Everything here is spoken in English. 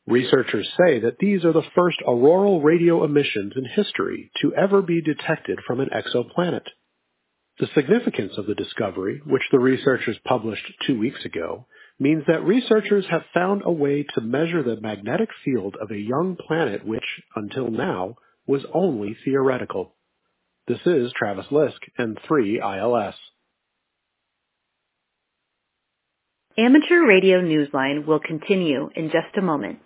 Researchers say that these are the first auroral radio emissions in history to ever be detected from an exoplanet. The significance of the discovery, which the researchers published 2 weeks ago, means that researchers have found a way to measure the magnetic field of a young planet which, until now, was only theoretical. This is Travis Lisk and 3ILS. Amateur Radio Newsline will continue in just a moment.